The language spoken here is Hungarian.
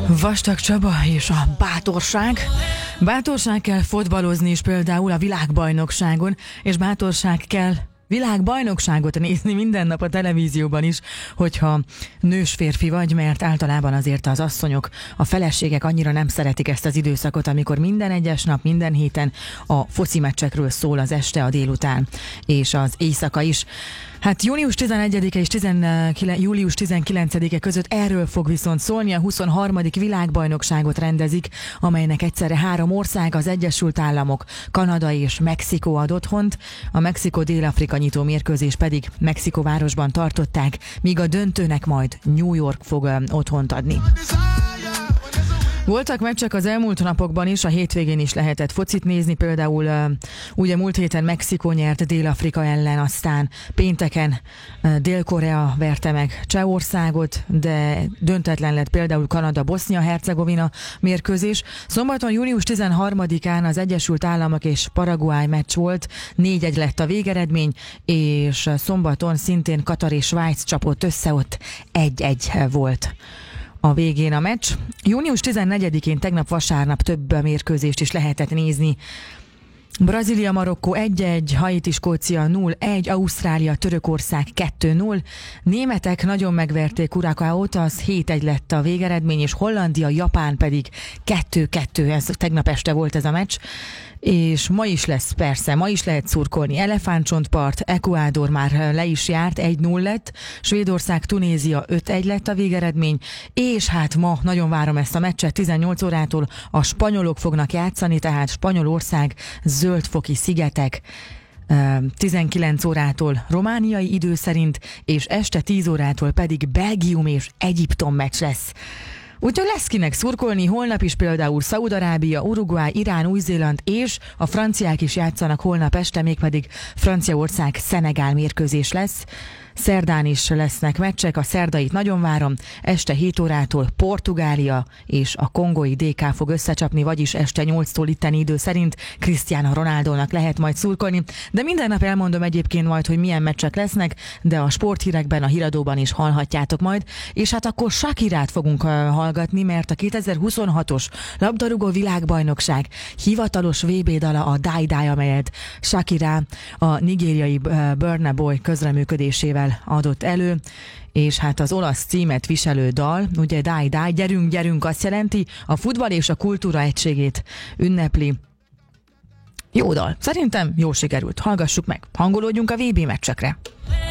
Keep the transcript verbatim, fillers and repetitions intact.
Vastag Csaba és a bátorság. Bátorság kell fotbalozni is például a világbajnokságon, és bátorság kell világbajnokságot nézni minden nap a televízióban is, hogyha nős férfi vagy, mert általában azért az asszonyok, a feleségek annyira nem szeretik ezt az időszakot, amikor minden egyes nap, minden héten a foci meccsekről szól az este, a délután és az éjszaka is. Hát június tizenegyedike és július tizenkilencedike között erről fog viszont szólni, a huszonharmadik világbajnokságot rendezik, amelynek egyszerre három ország, az Egyesült Államok, Kanada és Mexikó ad otthont. A Mexikó-Dél-Afrika nyitó mérkőzés pedig Mexikó városban tartották, míg a döntőnek majd New York fog otthont adni. Voltak meccsek az elmúlt napokban is, a hétvégén is lehetett focit nézni, például uh, ugye múlt héten Mexikó nyert Dél-Afrika ellen, aztán pénteken uh, Dél-Korea verte meg Csehországot, de döntetlen lett például Kanada-Bosznia-Hercegovina mérkőzés. Szombaton június tizenharmadikán az Egyesült Államok és Paraguay meccs volt, négy egy lett a végeredmény, és szombaton szintén Katar és Svájc csapott össze, ott egy egy volt a végén a meccs. június tizennegyedikén tegnap vasárnap több mérkőzést is lehetett nézni. Brazília-Marokkó egy egy, Haiti-Skócia nulla egy, Ausztrália-Törökország kettő null, németek nagyon megverték Curaçaót, az hét egy lett a végeredmény, és Hollandia-Japán pedig kettő kettő, ez tegnap este volt ez a meccs, és ma is lesz persze, ma is lehet szurkolni. Elefántcsontpart, Ecuador már le is járt, egy null lett, Svédország, Tunézia öt egy lett a végeredmény, és hát ma nagyon várom ezt a meccset, tizennyolc órától a spanyolok fognak játszani, tehát Spanyolország, Zöldfoki szigetek, tizenkilenc órától romániai idő szerint, és este tíz órától pedig Belgium és Egyiptom meccs lesz. Úgyhogy lesz kinek szurkolni, holnap is például Szaúd-Arábia, Uruguay, Irán, Új-Zéland és a franciák is játszanak holnap este, mégpedig Franciaország Szenegál mérkőzés lesz. Szerdán is lesznek meccsek, a szerdait nagyon várom, este hét órától Portugália és a kongói dé ká fog összecsapni, vagyis este nyolctól itteni idő szerint Cristiano Ronaldónak lehet majd szurkolni, de minden nap elmondom egyébként majd, hogy milyen meccsek lesznek, de a sporthírekben, a híradóban is hallhatjátok majd, és hát akkor Shakirát fogunk uh, hallgatni, mert a kétezer-huszonhatos labdarúgó világbajnokság hivatalos vé bé dala a Die Die, amelyet Shakira a nigériai uh, Burna Boy közreműködésével adott elő, és hát az olasz címet viselő dal, ugye Die Die, gyerünk, gyerünk azt jelenti, a futball és a kultúra egységét ünnepli. Jó dal, szerintem jól sikerült, hallgassuk meg, hangolódjunk a vé bé meccsekre.